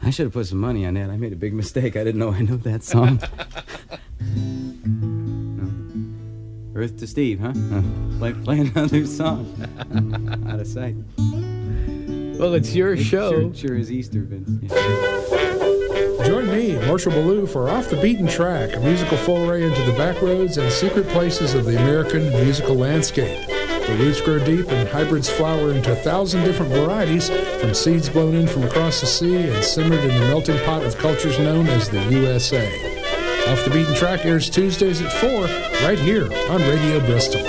I should have put some money on that. I made a big mistake. I didn't know I knew that song. No. Earth to Steve, huh? Play another song. Out of sight. Well, it's your show. Sure is Easter, Vince. Yeah. Join me, Marshall Ballou, for Off the Beaten Track, a musical foray into the back roads and secret places of the American musical landscape. The roots grow deep and hybrids flower into 1,000 different varieties, from seeds blown in from across the sea and simmered in the melting pot of cultures known as the USA. Off the Beaten Track airs Tuesdays at 4, right here on Radio Bristol.